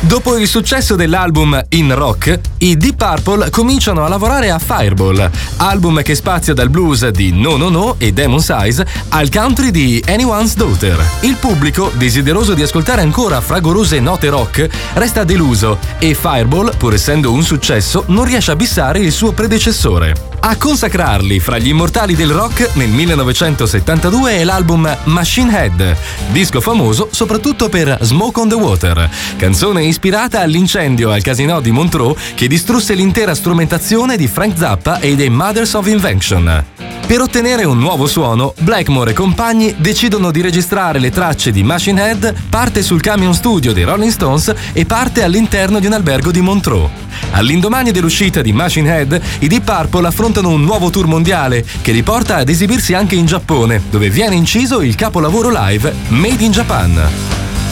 Dopo il successo dell'album In Rock, i Deep Purple cominciano a lavorare a Fireball, album che spazia dal blues di No No No e Demon's Eyes al country di Anyone's Daughter. Il pubblico, desideroso di ascoltare ancora fragorose note rock, resta deluso e Fireball, pur essendo un successo, non riesce a bissare il suo predecessore. A consacrarli fra gli immortali del rock nel 1972 è l'album Machine Head, disco famoso soprattutto per Smoke on the Water, canzone ispirata all'incendio al casinò di Montreux che distrusse l'intera strumentazione di Frank Zappa e dei Mothers of Invention. Per ottenere un nuovo suono, Blackmore e compagni decidono di registrare le tracce di Machine Head parte sul camion studio dei Rolling Stones e parte all'interno di un albergo di Montreux. All'indomani dell'uscita di Machine Head, i Deep Purple affrontano un nuovo tour mondiale che li porta ad esibirsi anche in Giappone, dove viene inciso il capolavoro live Made in Japan.